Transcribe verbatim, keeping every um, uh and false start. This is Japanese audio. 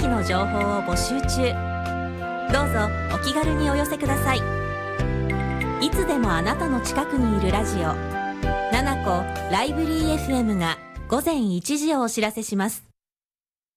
域の情報を募集中。どうぞお気軽にお寄せください。いつでもあなたの近くにいるラジオななこライブリー エフエム が午前いちじをお知らせします。